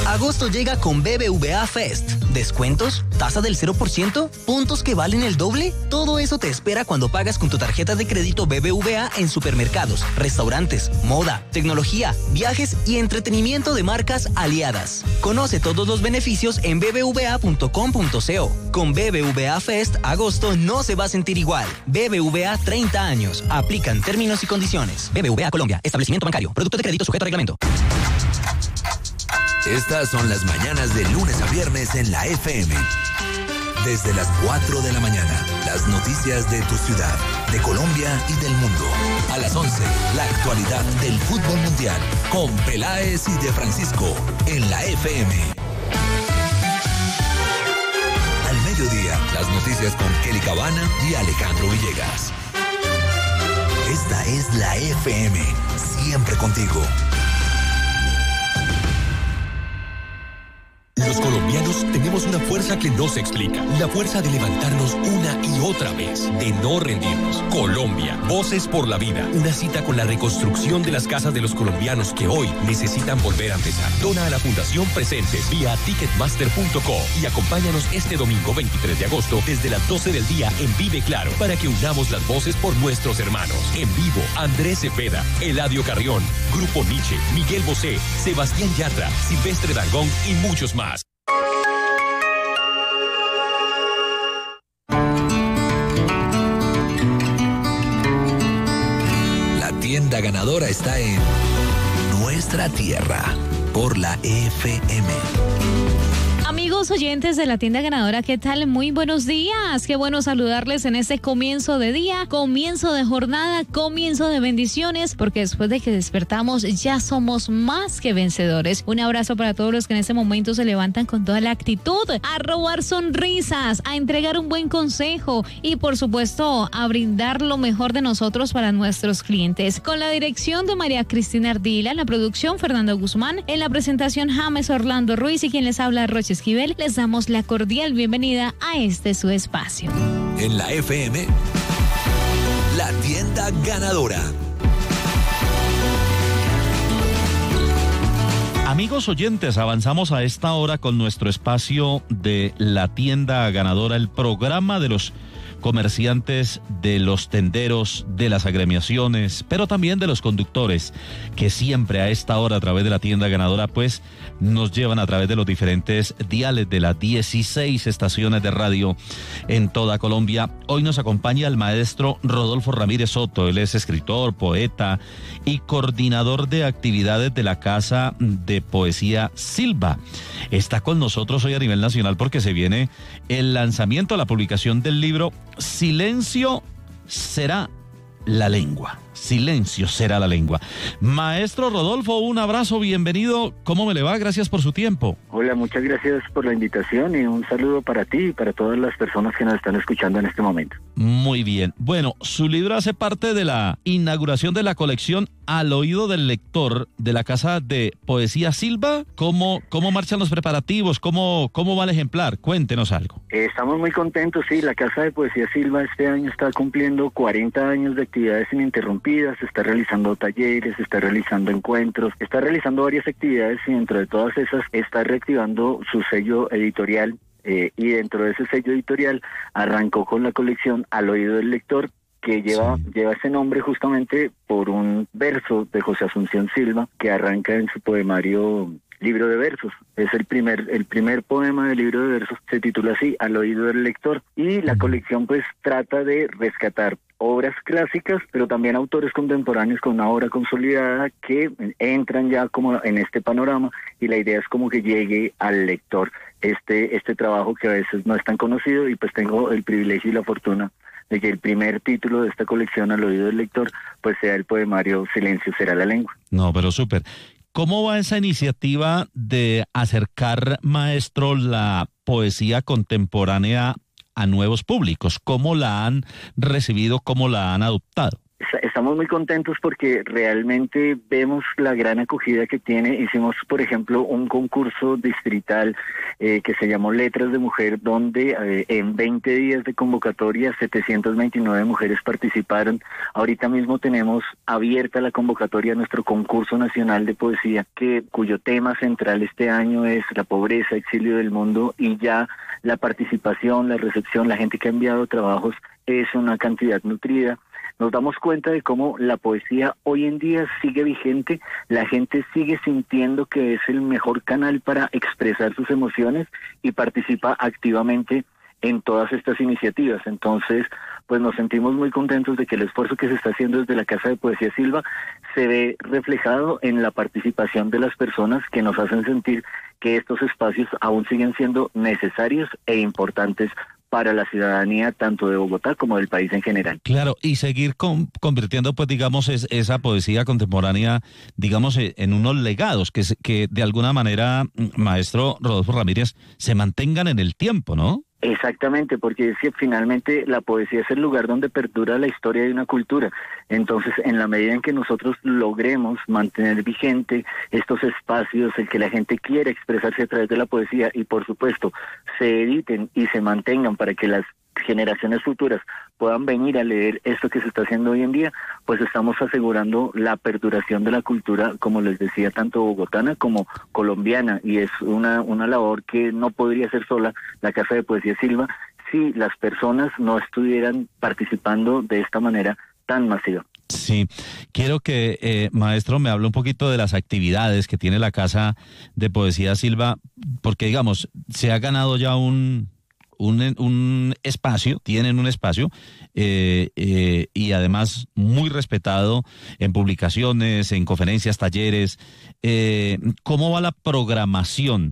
Agosto llega con BBVA Fest. ¿Descuentos? ¿Tasa del 0%? ¿Puntos que valen el doble? Todo eso te espera cuando pagas con tu tarjeta de crédito BBVA en supermercados, restaurantes, moda, tecnología, viajes y entretenimiento de marcas aliadas. Conoce todos los beneficios en bbva.com.co. Con BBVA Fest, agosto no se va a sentir igual. BBVA 30 años. Aplican términos y condiciones. BBVA Colombia. Establecimiento bancario. Producto de crédito sujeto a reglamento. Estas son las mañanas de lunes a viernes en la FM. Desde las 4 de la mañana, las noticias de tu ciudad, de Colombia y del mundo. A las 11, la actualidad del fútbol mundial, con Peláez y de Francisco, en la FM. Al mediodía, las noticias con Kelly Cabana y Alejandro Villegas. Esta es la FM, siempre contigo. Los colombianos tenemos una fuerza que no se explica. La fuerza de levantarnos una y otra vez, de no rendirnos. Colombia, Voces por la Vida. Una cita con la reconstrucción de las casas de los colombianos que hoy necesitan volver a empezar. Dona a la Fundación Presentes vía ticketmaster.co y acompáñanos este domingo 23 de agosto desde las 12 del día en Vive Claro para que unamos las voces por nuestros hermanos. En vivo, Andrés Cepeda, Eladio Carrión, Grupo Nietzsche, Miguel Bosé, Sebastián Yatra, Silvestre Dangond y muchos más. La tienda ganadora está en nuestra tierra por la FM. Amigos oyentes de la tienda ganadora, ¿qué tal? Muy buenos días. Qué bueno saludarles en este comienzo de día, comienzo de jornada, comienzo de bendiciones, porque después de que despertamos ya somos más que vencedores. Un abrazo para todos los que en este momento se levantan con toda la actitud, a robar sonrisas, a entregar un buen consejo y por supuesto a brindar lo mejor de nosotros para nuestros clientes. Con la dirección de María Cristina Ardila, en la producción Fernando Guzmán, en la presentación James Orlando Ruiz y quien les habla Roche Esquivel, les damos la cordial bienvenida a este su espacio. En la FM, la tienda ganadora. Amigos oyentes, avanzamos a esta hora con nuestro espacio de la tienda ganadora, el programa de los comerciantes, de los tenderos, de las agremiaciones, pero también de los conductores, que siempre a esta hora a través de la tienda ganadora pues nos llevan a través de los diferentes diales de las 16 estaciones de radio en toda Colombia. Hoy nos acompaña el maestro Rodolfo Ramírez Soto. Él es escritor, poeta y coordinador de actividades de la Casa de Poesía Silva. Está con nosotros hoy a nivel nacional porque se viene el lanzamiento, la publicación del libro Silencio será la lengua. Silencio será la lengua. Maestro Rodolfo, un abrazo, bienvenido. ¿Cómo me le va? Gracias por su tiempo. Hola, muchas gracias por la invitación y un saludo para ti y para todas las personas que nos están escuchando en este momento. Muy bien. Bueno, su libro hace parte de la inauguración de la colección Al Oído del Lector de la Casa de Poesía Silva. ¿Cómo marchan los preparativos? ¿Cómo va el ejemplar? Cuéntenos algo. Estamos muy contentos, sí. La Casa de Poesía Silva este año está cumpliendo 40 años de actividades ininterrumpidas. Se está realizando talleres, se está realizando encuentros, está realizando varias actividades y dentro de todas esas está reactivando su sello editorial y dentro de ese sello editorial arrancó con la colección Al Oído del Lector, que lleva ese nombre justamente por un verso de José Asunción Silva que arranca en su poemario Libro de Versos. Es el primer poema del libro de versos, se titula así, Al Oído del Lector, y la colección pues trata de rescatar obras clásicas, pero también autores contemporáneos con una obra consolidada que entran ya como en este panorama y la idea es como que llegue al lector este trabajo que a veces no es tan conocido y pues tengo el privilegio y la fortuna de que el primer título de esta colección Al Oído del Lector pues sea el poemario Silencio será la lengua. No, pero súper. ¿Cómo va esa iniciativa de acercar, maestro, la poesía contemporánea a nuevos públicos? ¿Cómo la han recibido? ¿Cómo la han adoptado? Estamos muy contentos porque realmente vemos la gran acogida que tiene. Hicimos, por ejemplo, un concurso distrital que se llamó Letras de Mujer, donde en 20 días de convocatoria 729 mujeres participaron. Ahorita mismo tenemos abierta la convocatoria a nuestro concurso nacional de poesía, cuyo tema central este año es la pobreza, exilio del mundo, y ya la participación, la recepción, la gente que ha enviado trabajos es una cantidad nutrida. Nos damos cuenta de cómo la poesía hoy en día sigue vigente, la gente sigue sintiendo que es el mejor canal para expresar sus emociones y participa activamente en todas estas iniciativas. Entonces, pues nos sentimos muy contentos de que el esfuerzo que se está haciendo desde la Casa de Poesía Silva se ve reflejado en la participación de las personas, que nos hacen sentir que estos espacios aún siguen siendo necesarios e importantes para la ciudadanía tanto de Bogotá como del país en general. Claro, y seguir convirtiendo, pues digamos, esa poesía contemporánea, digamos, en unos legados que de alguna manera, maestro Rodolfo Ramírez, se mantengan en el tiempo, ¿no? Exactamente, porque es que finalmente la poesía es el lugar donde perdura la historia de una cultura. Entonces, en la medida en que nosotros logremos mantener vigente estos espacios, el que la gente quiera expresarse a través de la poesía y, por supuesto, se editen y se mantengan para que las generaciones futuras puedan venir a leer esto que se está haciendo hoy en día, pues estamos asegurando la perduración de la cultura, como les decía, tanto bogotana como colombiana, y es una labor que no podría hacer sola la Casa de Poesía Silva si las personas no estuvieran participando de esta manera tan masiva. Sí, quiero que, maestro, me hable un poquito de las actividades que tiene la Casa de Poesía Silva, porque, digamos, se ha ganado ya un espacio, tienen un espacio y además muy respetado en publicaciones, en conferencias, talleres. ¿Cómo va la programación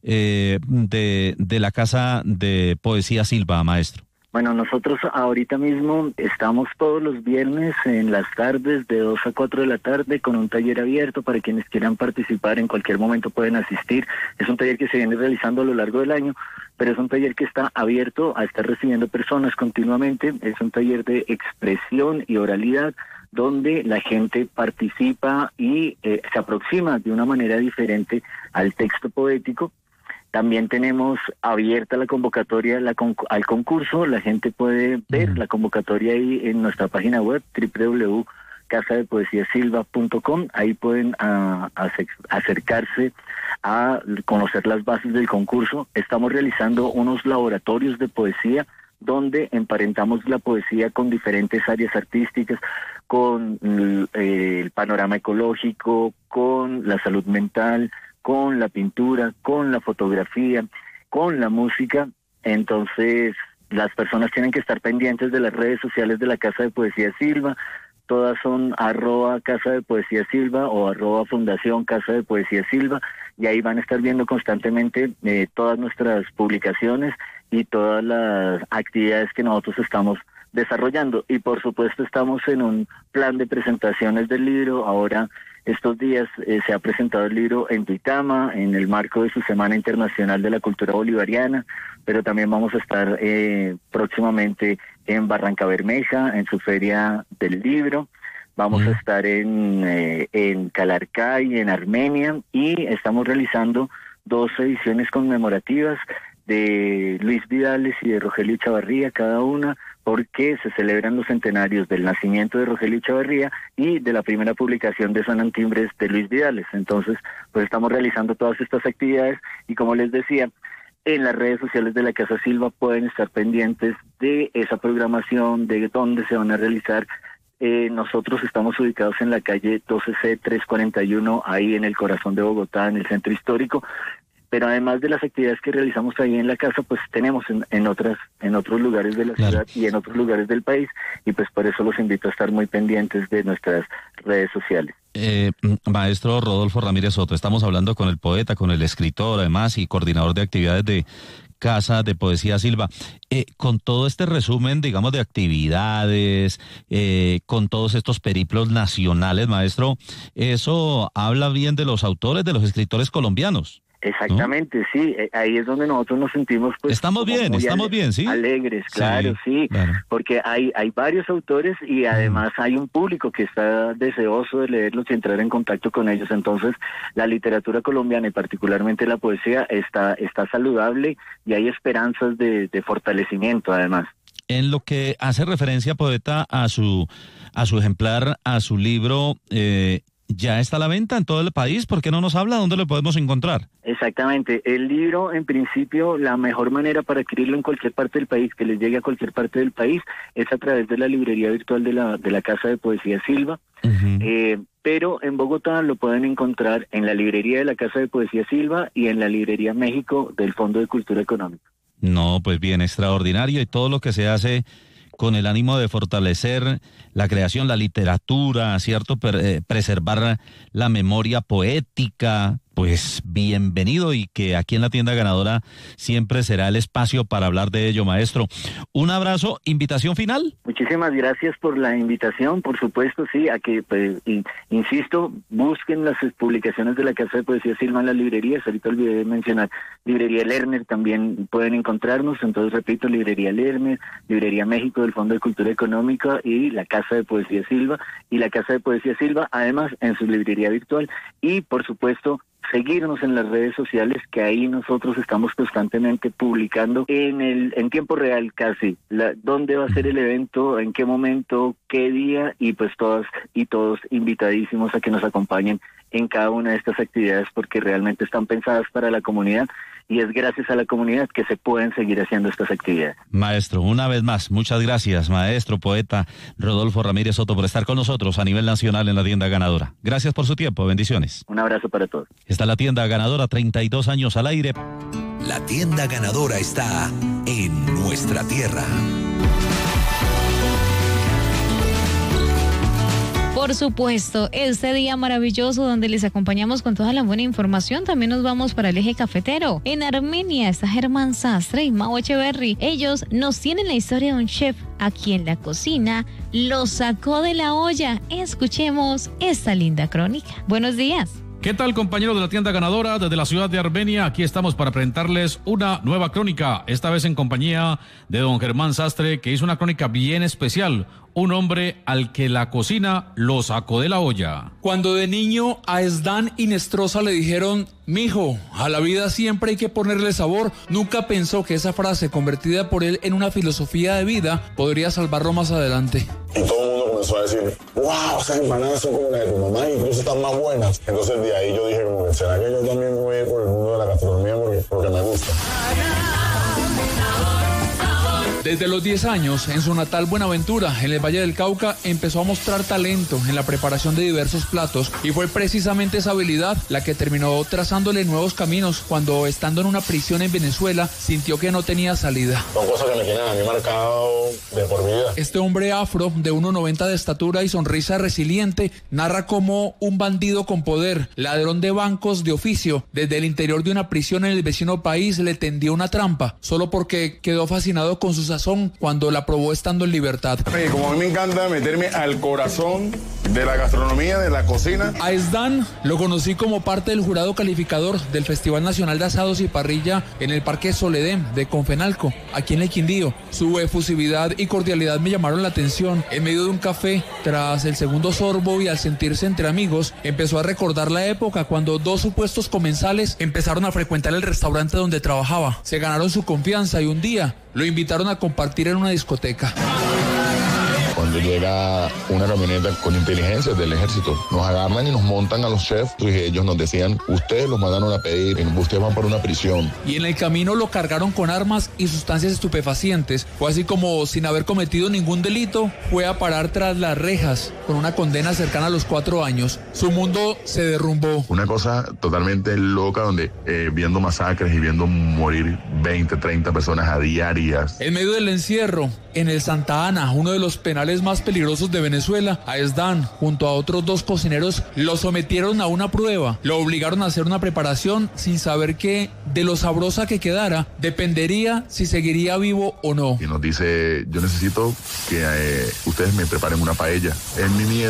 de la Casa de Poesía Silva, maestro? Bueno, nosotros ahorita mismo estamos todos los viernes en las tardes de 2 a 4 de la tarde con un taller abierto para quienes quieran participar. En cualquier momento pueden asistir. Es un taller que se viene realizando a lo largo del año, pero es un taller que está abierto a estar recibiendo personas continuamente. Es un taller de expresión y oralidad donde la gente participa y se aproxima de una manera diferente al texto poético. También tenemos abierta la convocatoria al concurso. La gente puede ver la convocatoria ahí en nuestra página web www.casadepoesiasilva.com. Ahí pueden acercarse a conocer las bases del concurso. Estamos realizando unos laboratorios de poesía donde emparentamos la poesía con diferentes áreas artísticas, con el panorama ecológico, con la salud mental, con la pintura, con la fotografía, con la música. Entonces, las personas tienen que estar pendientes de las redes sociales de la Casa de Poesía Silva. Todas son @Casa de Poesía Silva o @Fundación Casa de Poesía Silva, y ahí van a estar viendo constantemente todas nuestras publicaciones y todas las actividades que nosotros estamos desarrollando. Y por supuesto estamos en un plan de presentaciones del libro. Ahora, estos días se ha presentado el libro en Duitama, en el marco de su Semana Internacional de la Cultura Bolivariana, pero también vamos a estar próximamente en Barrancabermeja, en su Feria del Libro. Vamos a estar en Calarcay, en Armenia, y estamos realizando 2 ediciones conmemorativas de Luis Vidales y de Rogelio Chavarría, cada una, porque se celebran los centenarios del nacimiento de Rogelio Chavarría y de la primera publicación de Son Antimbres de Luis Vidales. Entonces, pues estamos realizando todas estas actividades, y como les decía, en las redes sociales de la Casa Silva pueden estar pendientes de esa programación, de dónde se van a realizar. Nosotros estamos ubicados en la calle 12C 341, ahí en el corazón de Bogotá, en el centro histórico. Pero además de las actividades que realizamos ahí en la casa, pues tenemos en otros lugares de la ciudad y en otros lugares del país, y pues por eso los invito a estar muy pendientes de nuestras redes sociales. Maestro Rodolfo Ramírez Soto, estamos hablando con el poeta, con el escritor además y coordinador de actividades de Casa de Poesía Silva. Con todo este resumen, digamos, de actividades, con todos estos periplos nacionales, maestro, ¿eso habla bien de los autores, de los escritores colombianos? Exactamente, ¿no? Sí, ahí es donde nosotros nos sentimos pues estamos bien, sí, alegres, claro, sí, claro. Porque hay varios autores y además hay un público que está deseoso de leerlos y entrar en contacto con ellos. Entonces la literatura colombiana y particularmente la poesía está saludable y hay esperanzas de fortalecimiento además. En lo que hace referencia, poeta, a su ejemplar, a su libro, ¿ya está a la venta en todo el país? ¿Por qué no nos habla? ¿Dónde lo podemos encontrar? Exactamente. El libro, en principio, la mejor manera para adquirirlo en cualquier parte del país, que les llegue a cualquier parte del país, es a través de la librería virtual de la Casa de Poesía Silva. Uh-huh. Pero en Bogotá lo pueden encontrar en la librería de la Casa de Poesía Silva y en la librería México del Fondo de Cultura Económica. No, pues bien, extraordinario, y todo lo que se hace con el ánimo de fortalecer la creación, la literatura, ¿cierto? Preservar la memoria poética, pues bienvenido, y que aquí en la tienda ganadora siempre será el espacio para hablar de ello, maestro. Un abrazo, invitación final. Muchísimas gracias por la invitación, por supuesto, sí, a que, pues, insisto, busquen las publicaciones de la Casa de Poesía Silva en las librerías. Ahorita olvidé de mencionar librería Lerner, también pueden encontrarnos. Entonces repito, librería Lerner, librería México del Fondo de Cultura Económica y la Casa de Poesía Silva, y la Casa de Poesía Silva además en su librería virtual, y por supuesto seguirnos en las redes sociales, que ahí nosotros estamos constantemente publicando en tiempo real casi, dónde va a ser el evento, en qué momento, qué día, y pues todas y todos invitadísimos a que nos acompañen en cada una de estas actividades, porque realmente están pensadas para la comunidad, y es gracias a la comunidad que se pueden seguir haciendo estas actividades. Maestro, una vez más, muchas gracias, maestro, poeta Rodolfo Ramírez Soto, por estar con nosotros a nivel nacional en la tienda ganadora. Gracias por su tiempo, bendiciones. Un abrazo para todos. Está la tienda ganadora, 32 años al aire. La tienda ganadora está en nuestra tierra. Por supuesto, este día maravilloso donde les acompañamos con toda la buena información, también nos vamos para el eje cafetero. En Armenia está Germán Sastre y Mau Echeverry. Ellos nos tienen la historia de un chef a quien la cocina lo sacó de la olla. Escuchemos esta linda crónica. Buenos días. ¿Qué tal, compañeros de la tienda ganadora? Desde la ciudad de Armenia, aquí estamos para presentarles una nueva crónica, esta vez en compañía de don Germán Sastre, que hizo una crónica bien especial, un hombre al que la cocina lo sacó de la olla. Cuando de niño a Esdán y Nestrosa le dijeron: mijo, a la vida siempre hay que ponerle sabor, nunca pensó que esa frase, convertida por él en una filosofía de vida, podría salvarlo más adelante. Y todo el mundo comenzó a decir: wow, esas empanadas son como las de tu mamá, incluso están más buenas. Entonces de ahí yo dije como que ¿será que yo también voy a ir por el mundo de la gastronomía porque me gusta? Desde los 10 años, en su natal Buenaventura, en el Valle del Cauca, empezó a mostrar talento en la preparación de diversos platos, y fue precisamente esa habilidad la que terminó trazándole nuevos caminos cuando, estando en una prisión en Venezuela, sintió que no tenía salida. Son cosas que me tienen a mí marcado de por vida. Este hombre afro, de 1,90 de estatura y sonrisa resiliente, narra cómo un bandido con poder, ladrón de bancos de oficio, desde el interior de una prisión en el vecino país le tendió una trampa, solo porque quedó fascinado con su sazón cuando la probó estando en libertad. Como a mí me encanta meterme al corazón de la gastronomía, de la cocina. A Esdán lo conocí como parte del jurado calificador del Festival Nacional de Asados y Parrilla en el Parque Soledem de Confenalco, aquí en el Quindío. Su efusividad y cordialidad me llamaron la atención. En medio de un café, tras el segundo sorbo y al sentirse entre amigos, empezó a recordar la época cuando dos supuestos comensales empezaron a frecuentar el restaurante donde trabajaba. Se ganaron su confianza y un día lo invitaron a compartir en una discoteca. Cuando llega una camioneta con inteligencia del ejército, nos agarran y nos montan a los chefs, y ellos nos decían: ustedes los mandaron a pedir, ustedes van para una prisión. Y en el camino lo cargaron con armas y sustancias estupefacientes. Fue así como, sin haber cometido ningún delito, fue a parar tras las rejas con una condena cercana a los 4 años. Su mundo se derrumbó. Una cosa totalmente loca, donde viendo masacres y viendo morir 20, 30 personas a diarias. En medio del encierro, en el Santa Ana, uno de los penales más peligrosos de Venezuela, a Esdán, junto a otros 2 cocineros, lo sometieron a una prueba. Lo obligaron a hacer una preparación sin saber que de lo sabrosa que quedara dependería si seguiría vivo o no. Y nos dice: yo necesito que ustedes me preparen una paella. En mi miedo,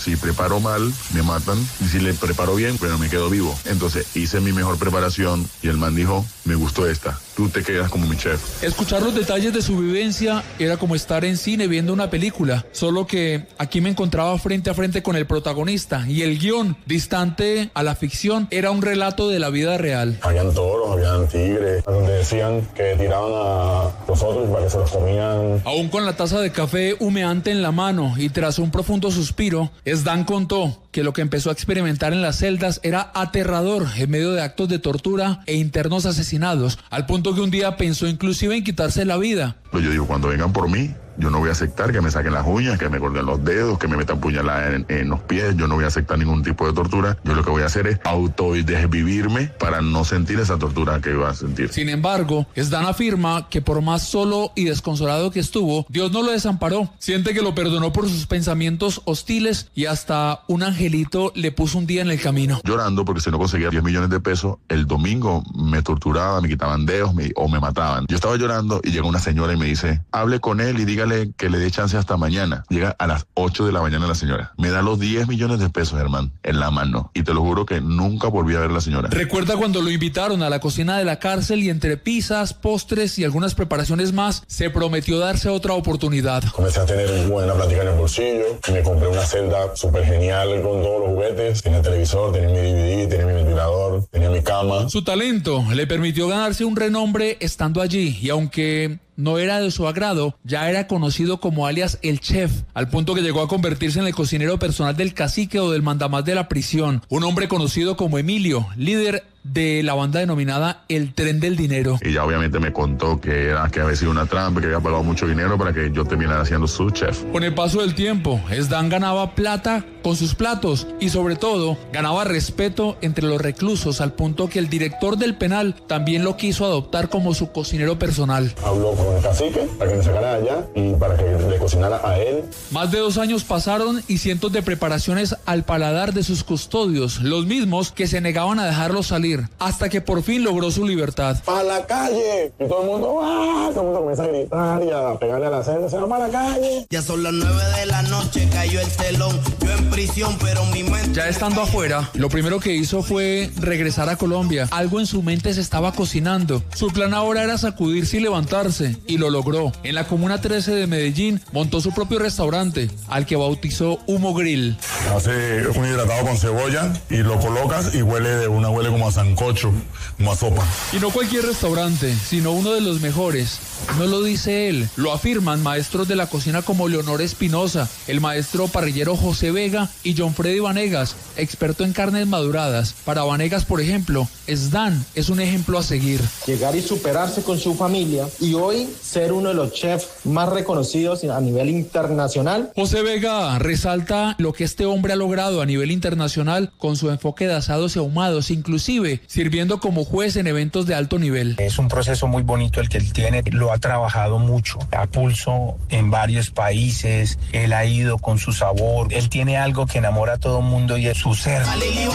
si preparo mal, me matan, y si le preparo bien, bueno, me quedo vivo. Entonces hice mi mejor preparación y el man dijo, me gustó esta, tú te quedas como mi chef. Escuchar los detalles de su vivencia era como estar en cine viendo una película, solo que aquí me encontraba frente a frente con el protagonista y el guión, distante a la ficción, era un relato de la vida real. Habían toros, habían tigres, donde decían que tiraban a los otros para que se los comían. Aún con la taza de café humeante en la mano y tras un profundo suspiro, Sdan contó que lo que empezó a experimentar en las celdas era aterrador en medio de actos de tortura e internos asesinados, al punto que un día pensó inclusive en quitarse la vida. Yo digo, cuando vengan por mí, yo no voy a aceptar que me saquen las uñas, que me corten los dedos, que me metan puñaladas en los pies. Yo no voy a aceptar ningún tipo de tortura. Yo lo que voy a hacer es desvivirme para no sentir esa tortura que iba a sentir. Sin embargo, Sdan afirma que por más solo y desconsolado que estuvo, Dios no lo desamparó. Siente que lo perdonó por sus pensamientos hostiles y hasta un angelito le puso un día en el camino. Llorando porque si no conseguía 10 millones de pesos, el domingo me torturaban, me quitaban dedos o me mataban. Yo estaba llorando y llega una señora y me dice, hable con él y dígale que le dé chance hasta mañana. Llega a las 8 de la mañana la señora. Me da los 10 millones de pesos, Germán, en la mano. Y te lo juro que nunca volví a ver a la señora. Recuerda cuando lo invitaron a la cocina de la cárcel y entre pizzas, postres y algunas preparaciones más, se prometió darse otra oportunidad. Comencé a tener buena plática en el bolsillo. Me compré una celda súper genial con todos los juguetes. Tenía televisor, tenía mi DVD, tenía mi ventilador, tenía mi cama. Su talento le permitió ganarse un renombre estando allí y aunque no era de su agrado, ya era conocido como alias el chef, al punto que llegó a convertirse en el cocinero personal del cacique o del mandamás de la prisión, un hombre conocido como Emilio, líder de la banda denominada El Tren del Dinero. Y ya obviamente me contó que había sido una trampa, que había pagado mucho dinero para que yo terminara siendo su chef. Con el paso del tiempo, Sdan ganaba plata con sus platos y sobre todo ganaba respeto entre los reclusos, al punto que el director del penal también lo quiso adoptar como su cocinero personal. Habló con el cacique para que me sacara de allá y para que le cocinara a él. Más de 2 años pasaron y cientos de preparaciones al paladar de sus custodios, los mismos que se negaban a dejarlo salir, hasta que por fin logró su libertad. ¡Para la calle! Y todo el mundo, ¡ah! Todo el mundo comienza a gritar y a pegarle a la celda, ¡se va para la calle! Ya son las 9 de la noche, cayó el telón, yo en prisión, pero mi mente... Ya estando afuera, lo primero que hizo fue regresar a Colombia. Algo en su mente se estaba cocinando. Su plan ahora era sacudirse y levantarse, y lo logró. En la Comuna 13 de Medellín, montó su propio restaurante, al que bautizó Humo Grill. Hace un hidratado con cebolla y lo colocas y huele como a sancocho, como a sopa. Y no cualquier restaurante, sino uno de los mejores. No lo dice él, lo afirman maestros de la cocina como Leonor Espinosa, el maestro parrillero José Vega y John Freddy Vanegas, experto en carnes maduradas. Para Vanegas, por ejemplo, Sdan es un ejemplo a seguir. Llegar y superarse con su familia y hoy ser uno de los chefs más reconocidos a nivel internacional. José Vega resalta lo que este hombre ha logrado a nivel internacional con su enfoque de asados y ahumados, inclusive sirviendo como juez en eventos de alto nivel. Es un proceso muy bonito el que él tiene, lo ha trabajado mucho, a pulso en varios países, él ha ido con su sabor, él tiene algo que enamora a todo el mundo y es su ser.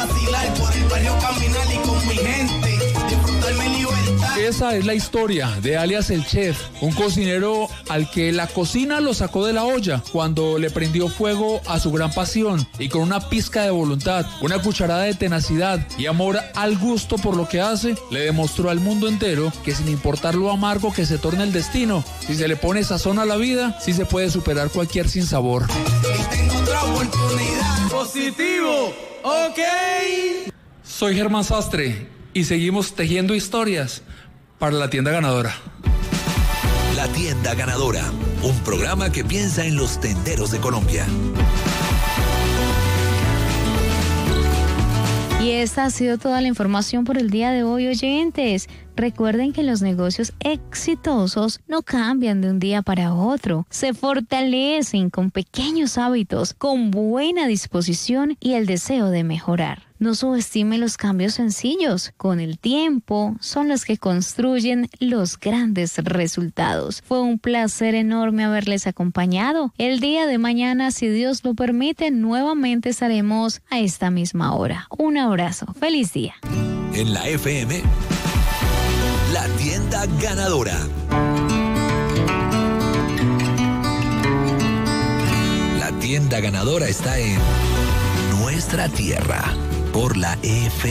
Esa es la historia de alias el chef, un cocinero al que la cocina lo sacó de la olla cuando le prendió fuego a su gran pasión y con una pizca de voluntad, una cucharada de tenacidad y amor al gusto por lo que hace, le demostró al mundo entero que sin importar lo amargo que se torne el destino, si se le pone sazón a la vida, sí se puede superar cualquier sinsabor. Y tengo otra oportunidad. Positivo, ok. Soy Germán Sastre y seguimos tejiendo historias para La Tienda Ganadora. La Tienda Ganadora, un programa que piensa en los tenderos de Colombia. Y esta ha sido toda la información por el día de hoy, oyentes. Recuerden que los negocios exitosos no cambian de un día para otro. Se fortalecen con pequeños hábitos, con buena disposición y el deseo de mejorar. No subestime los cambios sencillos. Con el tiempo son los que construyen los grandes resultados. Fue un placer enorme haberles acompañado. El día de mañana, si Dios lo permite, nuevamente estaremos a esta misma hora. Un abrazo. Feliz día. En la FM, La Tienda Ganadora. La Tienda tienda ganadora está en nuestra tierra por la F.